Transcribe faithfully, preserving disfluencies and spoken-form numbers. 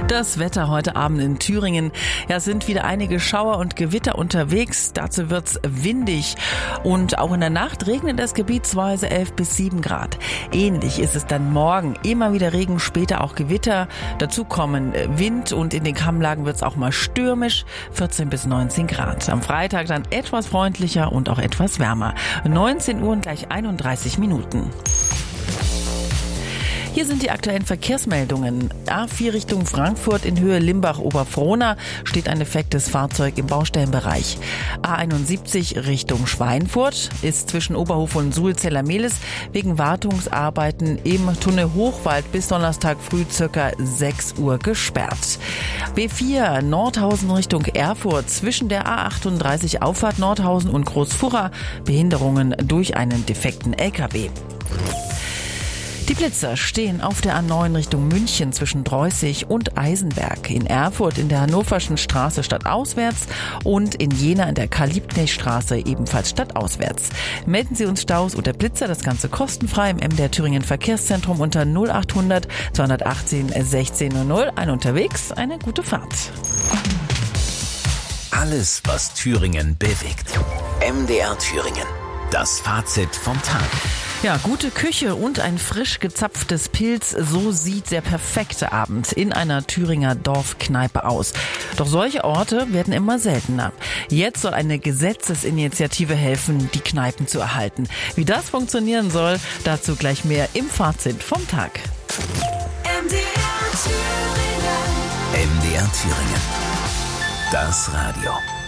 Das Wetter heute Abend in Thüringen. Ja, es sind wieder einige Schauer und Gewitter unterwegs. Dazu wird's windig. Und auch in der Nacht regnet es gebietsweise elf bis sieben Grad. Ähnlich ist es dann morgen. Immer wieder Regen, später auch Gewitter. Dazu kommen Wind und in den Kammlagen wird's auch mal stürmisch. vierzehn bis neunzehn Grad. Am Freitag dann etwas freundlicher und auch etwas wärmer. neunzehn Uhr und gleich einunddreißig Minuten. Hier sind die aktuellen Verkehrsmeldungen. A vier Richtung Frankfurt in Höhe Limbach-Oberfrohna steht ein defektes Fahrzeug im Baustellenbereich. A einundsiebzig Richtung Schweinfurt ist zwischen Oberhof und Sulzeller-Mehlis wegen Wartungsarbeiten im Tunnel Hochwald bis Donnerstag früh circa sechs Uhr gesperrt. B vier Nordhausen Richtung Erfurt zwischen der A achtunddreißig Auffahrt Nordhausen und Großfurra Behinderungen durch einen defekten L K W. Die Blitzer stehen auf der A neun Richtung München zwischen Dreußig und Eisenberg, in Erfurt in der Hannoverschen Straße stadtauswärts und in Jena in der Karl-Liebknecht-Straße ebenfalls stadtauswärts. Melden Sie uns Staus oder Blitzer, das Ganze kostenfrei im M D R Thüringen Verkehrszentrum unter null achthundert zweihundertachtzehn sechzehn null null. Ein unterwegs, eine gute Fahrt. Alles, was Thüringen bewegt. M D R Thüringen. Das Fazit vom Tag. Ja, gute Küche und ein frisch gezapftes Pilz, so sieht der perfekte Abend in einer Thüringer Dorfkneipe aus. Doch solche Orte werden immer seltener. Jetzt soll eine Gesetzesinitiative helfen, die Kneipen zu erhalten. Wie das funktionieren soll, dazu gleich mehr im Fazit vom Tag. M D R Thüringen. M D R Thüringen. Das Radio.